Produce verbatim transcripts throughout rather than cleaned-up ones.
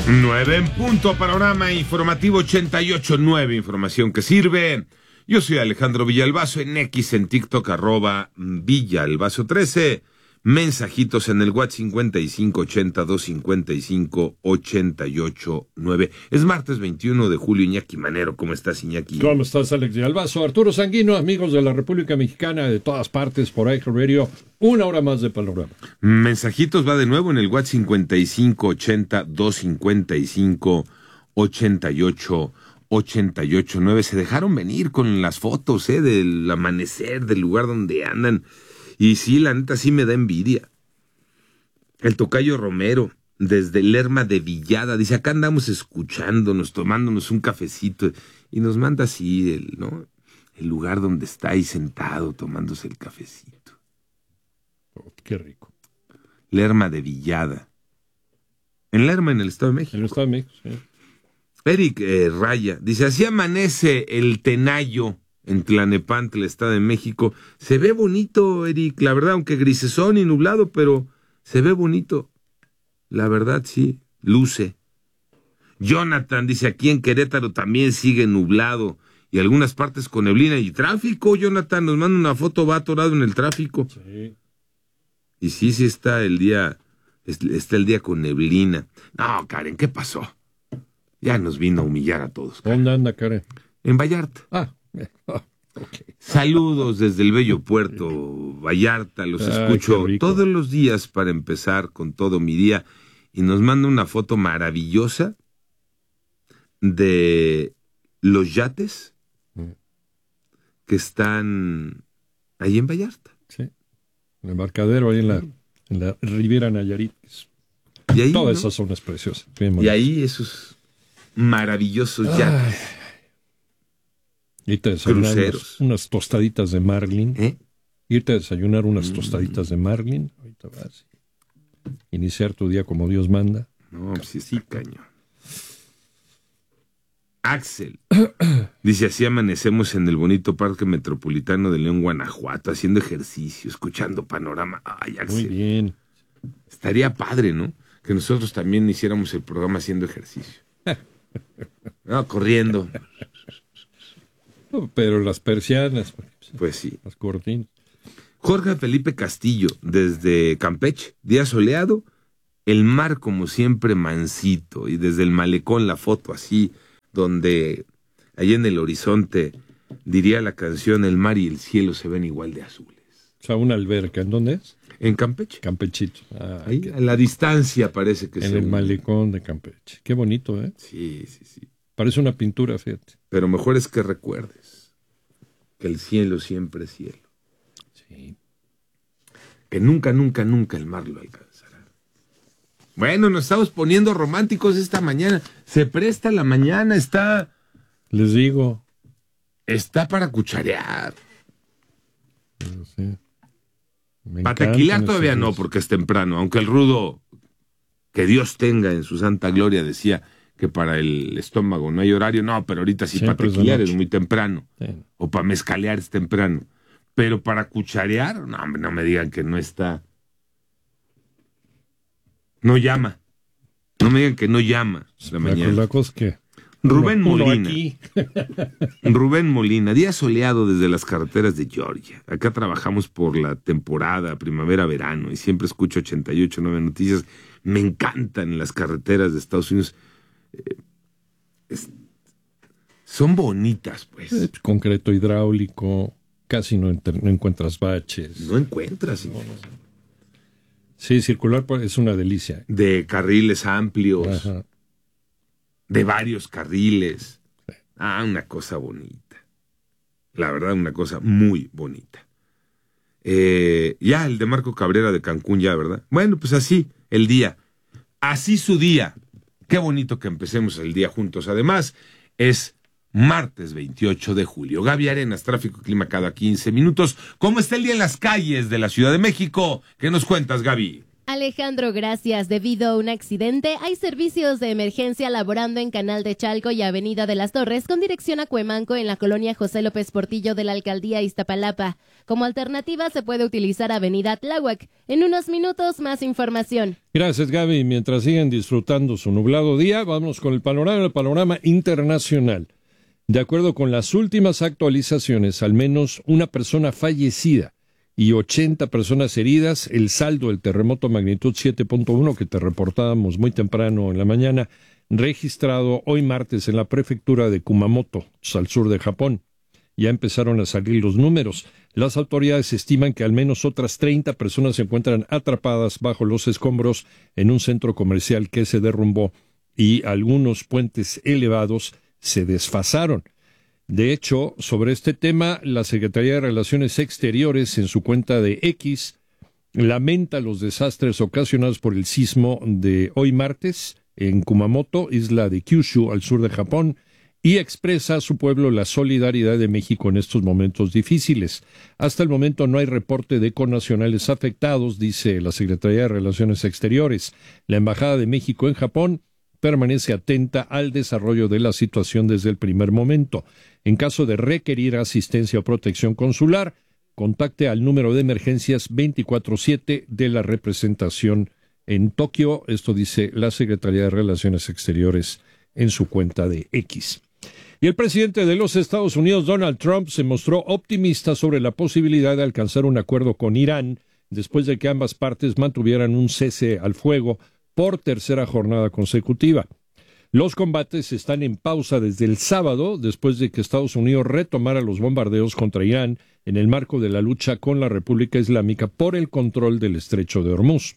nueve en punto, panorama informativo ochenta y ocho punto nueve, información que sirve. Yo soy Alejandro Villalbazo, en X, en TikTok, arroba Villalbazo trece. Mensajitos en el WhatsApp cincuenta y cinco ochenta, doscientos cincuenta y cinco, ochenta y ocho nueve. Es martes veintiuno de julio. Iñaki Manero, ¿cómo estás, Iñaki? ¿Cómo estás, Alex Villalbazo? Arturo Sanguino, amigos de la República Mexicana, de todas partes, por iHeart Radio, una hora más de panorama. Mensajitos va de nuevo en el WhatsApp cincuenta y cinco ochenta, doscientos cincuenta y cinco, ochenta y ocho, ochenta y ocho nueve. Se dejaron venir con las fotos, eh, del amanecer, del lugar donde andan. Y sí, la neta sí me da envidia. El tocayo Romero, desde Lerma de Villada, dice, acá andamos escuchándonos, tomándonos un cafecito, y nos manda así, el, ¿no? El lugar donde está ahí sentado, tomándose el cafecito. Oh, qué rico. Lerma de Villada. En Lerma, en el Estado de México. En el Estado de México, sí. Eric eh, Raya, dice, así amanece el Tenayo en Tlanepantla, Estado de México. Se ve bonito, Eric, la verdad, aunque grisesón y nublado, pero se ve bonito. La verdad, sí, luce. Jonathan dice, aquí en Querétaro también sigue nublado y algunas partes con neblina y tráfico. Jonathan nos manda una foto, va atorado en el tráfico. Sí. Y sí, sí está el día, está el día con neblina. No, Karen, ¿qué pasó? Ya nos vino a humillar a todos. Karen. ¿Dónde anda, Karen? En Vallarta. Ah, okay. Saludos desde el bello puerto Vallarta, los Ay, escucho todos los días para empezar con todo mi día, y nos manda una foto maravillosa de los yates que están ahí en Vallarta. Sí, el embarcadero ahí en la, en la Riviera Nayarit. Y ahí, todas ¿no? Esas zonas preciosas. Y ahí esos maravillosos Ay. yates. Irte a desayunar Cruceros. unas, unas tostaditas de marlin. ¿Eh? Irte a desayunar unas Mm. tostaditas de marlin. Ahorita vas. Iniciar tu día como Dios manda. No, pues sí, sí, cañón. Axel dice, así amanecemos en el bonito Parque Metropolitano de León, Guanajuato, haciendo ejercicio, escuchando panorama. Ay, Axel. Muy bien. Estaría padre, ¿no? Que nosotros también hiciéramos el programa haciendo ejercicio. No, corriendo. Pero las persianas, Pues sí. las cortinas. Jorge Felipe Castillo, desde Campeche, día soleado, el mar como siempre mansito, y desde el malecón la foto así, donde allá en el horizonte, diría la canción, el mar y el cielo se ven igual de azules. O sea, una alberca. ¿En dónde es? En Campeche. Campechito. Ah, Ahí, qué- a la distancia parece que en se el une. malecón de Campeche. Qué bonito, ¿eh? Sí, sí, sí. Parece una pintura, fíjate. Pero mejor es que recuerdes que el cielo siempre es cielo. Sí. Que nunca, nunca, nunca el mar lo alcanzará. Bueno, nos estamos poniendo románticos esta mañana. Se presta la mañana, está, Les digo. está para cucharear. Pero sí. Me Para encantan tequilar esos todavía no, días. porque es temprano. Aunque el rudo, que Dios tenga en su santa gloria, decía que para el estómago no hay horario. No, pero ahorita sí Siempre para es de tequilar noche. es muy temprano. Sí. O para mezcalear es temprano. Pero para cucharear, no, hombre, no me digan que no está. No llama. No me digan que no llama la La, mañana. la cosa es que... Rubén uno- uno Molina. aquí. Rubén Molina, día soleado desde las carreteras de Georgia. Acá trabajamos por la temporada primavera-verano y siempre escucho ochenta y ocho punto nueve Noticias. Me encantan las carreteras de Estados Unidos. Eh, es- son bonitas, pues. Eh, concreto hidráulico, casi no, enter- no encuentras baches. No encuentras. ¿sí? Sí, circular pues, es una delicia. De carriles amplios, Ajá. de varios carriles. Ah, una cosa bonita. La verdad, una cosa muy bonita. Eh, ya, el de Marco Cabrera de Cancún, ya, ¿verdad? Bueno, pues así, el día. Así su día. Qué bonito que empecemos el día juntos. Además, es martes veintiocho de julio. Gaby Arenas, tráfico y clima cada quince minutos. ¿Cómo está el día en las calles de la Ciudad de México? ¿Qué nos cuentas, Gaby? Alejandro, gracias. Debido a un accidente, hay servicios de emergencia laborando en Canal de Chalco y Avenida de las Torres con dirección a Cuemanco en la colonia José López Portillo de la alcaldía Iztapalapa. Como alternativa se puede utilizar Avenida Tláhuac. En unos minutos más información. Gracias, Gaby. Mientras siguen disfrutando su nublado día, vamos con el panorama, el panorama internacional. De acuerdo con las últimas actualizaciones, al menos una persona fallecida y ochenta personas heridas. El saldo del terremoto magnitud siete punto uno que te reportábamos muy temprano en la mañana, registrado hoy martes en la prefectura de Kumamoto, al sur de Japón. Ya empezaron a salir los números. Las autoridades estiman que al menos otras treinta personas se encuentran atrapadas bajo los escombros en un centro comercial que se derrumbó y algunos puentes elevados se desfasaron. De hecho, sobre este tema, la Secretaría de Relaciones Exteriores, en su cuenta de X, lamenta los desastres ocasionados por el sismo de hoy martes en Kumamoto, isla de Kyushu, al sur de Japón, y expresa a su pueblo la solidaridad de México en estos momentos difíciles. Hasta el momento no hay reporte de connacionales afectados, dice la Secretaría de Relaciones Exteriores. La Embajada de México en Japón permanece atenta al desarrollo de la situación desde el primer momento. En caso de requerir asistencia o protección consular, contacte al número de emergencias veinticuatro siete de la representación en Tokio. Esto dice la Secretaría de Relaciones Exteriores en su cuenta de X. Y el presidente de los Estados Unidos, Donald Trump, se mostró optimista sobre la posibilidad de alcanzar un acuerdo con Irán después de que ambas partes mantuvieran un cese al fuego por tercera jornada consecutiva. Los combates están en pausa desde el sábado, después de que Estados Unidos retomara los bombardeos contra Irán en el marco de la lucha con la República Islámica por el control del Estrecho de Hormuz.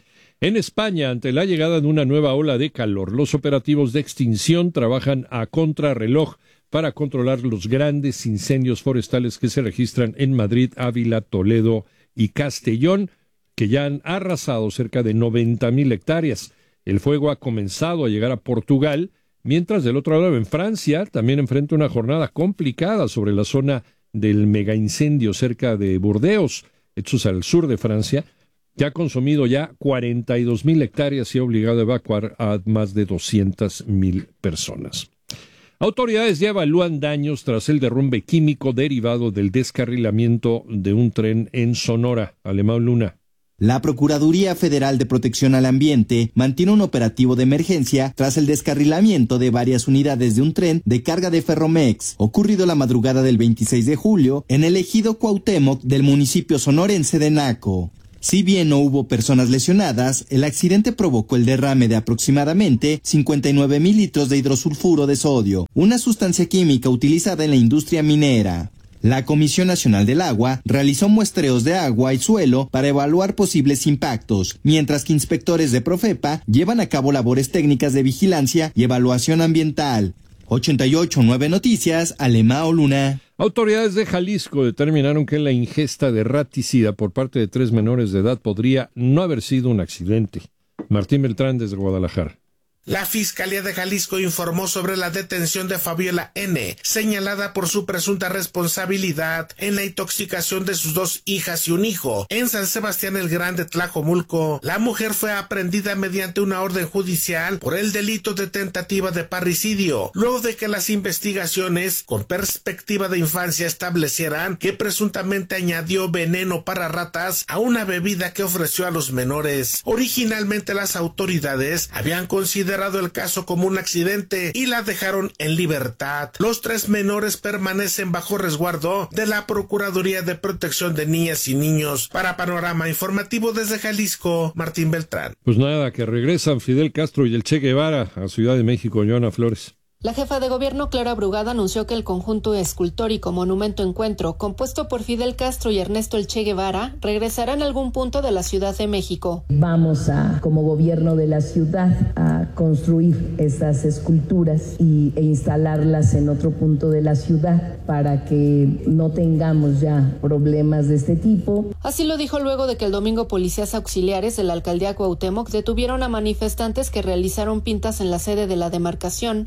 En España, ante la llegada de una nueva ola de calor, los operativos de extinción trabajan a contrarreloj para controlar los grandes incendios forestales que se registran en Madrid, Ávila, Toledo y Castellón, que ya han arrasado cerca de noventa mil hectáreas. El fuego ha comenzado a llegar a Portugal, mientras del otro lado en Francia también enfrenta una jornada complicada sobre la zona del megaincendio cerca de Burdeos, hechos al sur de Francia, que ha consumido ya cuarenta y dos mil hectáreas y ha obligado a evacuar a más de doscientas mil personas. Autoridades ya evalúan daños tras el derrumbe químico derivado del descarrilamiento de un tren en Sonora. Alemão Luna. La Procuraduría Federal de Protección al Ambiente mantiene un operativo de emergencia tras el descarrilamiento de varias unidades de un tren de carga de Ferromex, ocurrido la madrugada del veintiséis de julio en el ejido Cuauhtémoc del municipio sonorense de Naco. Si bien no hubo personas lesionadas, el accidente provocó el derrame de aproximadamente cincuenta y nueve mil litros de hidrosulfuro de sodio, una sustancia química utilizada en la industria minera. La Comisión Nacional del Agua realizó muestreos de agua y suelo para evaluar posibles impactos, mientras que inspectores de Profepa llevan a cabo labores técnicas de vigilancia y evaluación ambiental. ochenta y ocho punto nueve Noticias, Alemão Luna. Autoridades de Jalisco determinaron que la ingesta de raticida por parte de tres menores de edad podría no haber sido un accidente. Martín Beltrán, desde Guadalajara. La Fiscalía de Jalisco informó sobre la detención de Fabiola N., señalada por su presunta responsabilidad en la intoxicación de sus dos hijas y un hijo en San Sebastián el Grande, Tlajomulco. La mujer fue aprehendida mediante una orden judicial por el delito de tentativa de parricidio, luego de que las investigaciones con perspectiva de infancia establecieran que presuntamente añadió veneno para ratas a una bebida que ofreció a los menores. Originalmente las autoridades habían considerado el caso como un accidente y la dejaron en libertad. Los tres menores permanecen bajo resguardo de la Procuraduría de Protección de Niñas y Niños. Para Panorama Informativo desde Jalisco, Martín Beltrán. Pues nada, que regresan Fidel Castro y el Che Guevara a Ciudad de México. Joana Flores. La jefa de gobierno, Clara Brugada, anunció que el conjunto escultórico Monumento Encuentro, compuesto por Fidel Castro y Ernesto El Che Guevara, regresará en algún punto de la Ciudad de México. Vamos a, como gobierno de la ciudad, a construir estas esculturas y, e instalarlas en otro punto de la ciudad para que no tengamos ya problemas de este tipo. Así lo dijo luego de que el domingo policías auxiliares de la alcaldía Cuauhtémoc detuvieron a manifestantes que realizaron pintas en la sede de la demarcación para exigir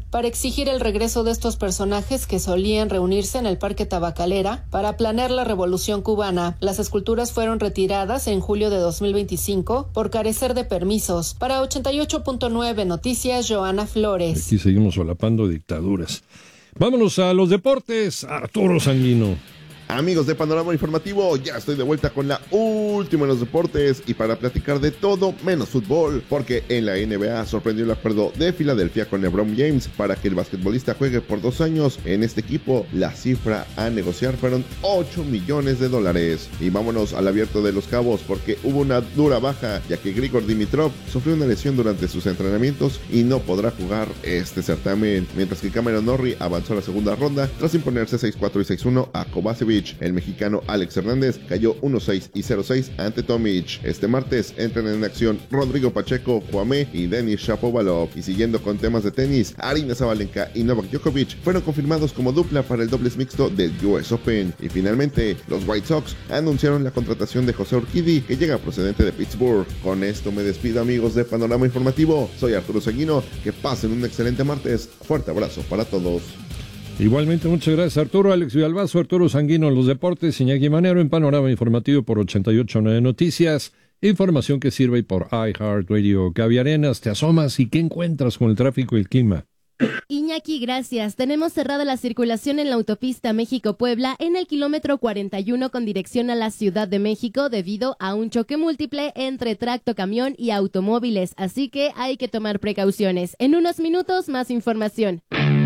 exigir el regreso de estos personajes que solían reunirse en el Parque Tabacalera para planear la Revolución Cubana. Las esculturas fueron retiradas en julio de dos mil veinticinco por carecer de permisos. Para ochenta y ocho punto nueve Noticias, Joana Flores. Aquí seguimos solapando dictaduras. Vámonos a los deportes, Arturo Sanguino. Amigos de Panorama Informativo, ya estoy de vuelta con la última en los deportes y para platicar de todo menos fútbol, porque en la N B A sorprendió el acuerdo de Filadelfia con LeBron James para que el basquetbolista juegue por dos años en este equipo. La cifra a negociar fueron ocho millones de dólares. Y vámonos al Abierto de Los Cabos, porque hubo una dura baja, ya que Grigor Dimitrov sufrió una lesión durante sus entrenamientos y no podrá jugar este certamen, mientras que Cameron Norrie avanzó a la segunda ronda tras imponerse seis cuatro y seis uno a Kovacevic. El mexicano Alex Hernández cayó uno seis y cero seis ante Tomic. Este martes entran en acción Rodrigo Pacheco, Juamé y Denis Shapovalov. Y siguiendo con temas de tenis, Aryna Sabalenka y Novak Djokovic fueron confirmados como dupla para el dobles mixto del U S Open. Y finalmente, los White Sox anunciaron la contratación de José Urquidi, que llega procedente de Pittsburgh. Con esto me despido, amigos de Panorama Informativo. Soy Arturo Sanguino. Que pasen un excelente martes. Fuerte abrazo para todos. Igualmente, muchas gracias, Arturo. Alex Villalbazo, Arturo Sanguino en los deportes, Iñaki Manero en Panorama Informativo por ochenta y ocho punto nueve Noticias. Información que sirve por iHeartRadio. Gaby Arenas, te asomas y ¿qué encuentras con el tráfico y el clima? Iñaki, gracias. Tenemos cerrada la circulación en la autopista México-Puebla en el kilómetro cuarenta y uno con dirección a la Ciudad de México debido a un choque múltiple entre tractocamión y automóviles, así que hay que tomar precauciones. En unos minutos, más información.